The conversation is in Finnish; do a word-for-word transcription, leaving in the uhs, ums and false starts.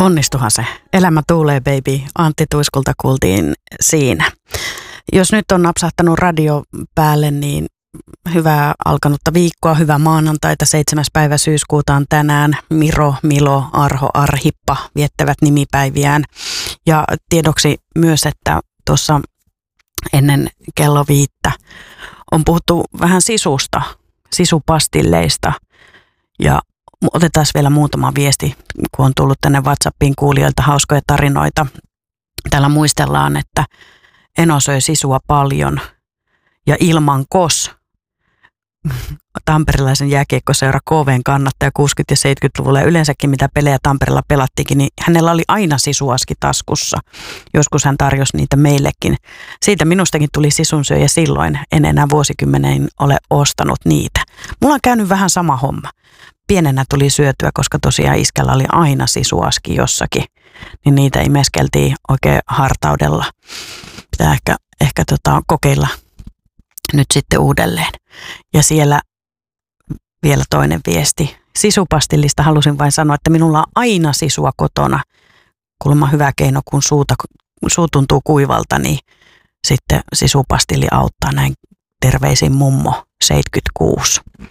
Onnistuhan se. Elämä tuulee, baby. Antti Tuiskulta kuultiin siinä. Jos nyt on napsahtanut radio päälle, niin hyvää alkanutta viikkoa, hyvää maanantaita, seitsemäs päivä syyskuuta on tänään. Miro, Milo, Arho, Arhippa viettävät nimipäiviään. Ja tiedoksi myös, että tuossa ennen kello viittä on puhuttu vähän sisusta, sisupastilleista. Ja otetaan vielä muutama viesti, kun on tullut tänne WhatsAppiin kuulijoilta hauskoja tarinoita. Täällä muistellaan, että Eno söi sisua paljon ja ilman kos. Tamperilaisen jääkiekkoseura K V:n kannattaja kuusikymmentä- ja seitsemänkymmentäluvulla ja yleensäkin mitä pelejä Tampereella pelattiinkin, niin hänellä oli aina sisuaski taskussa. Joskus hän tarjosi niitä meillekin. Siitä minustakin tuli sisunsyöjä silloin, en enää vuosikymmeneen ole ostanut niitä. Mulla on käynyt vähän sama homma. Pienenä tuli syötyä, koska tosiaan iskällä oli aina sisuaski jossakin, niin niitä imeskeltiin oikein hartaudella. Pitää ehkä, ehkä tota, kokeilla nyt sitten uudelleen. Ja siellä vielä toinen viesti. Sisupastillista halusin vain sanoa, että minulla on aina sisua kotona. Kuulemma hyvä keino, kun suuta, suu tuntuu kuivalta, niin sitten sisupastilli auttaa. Näin terveisin mummo seitsemänkymmentäkuusi.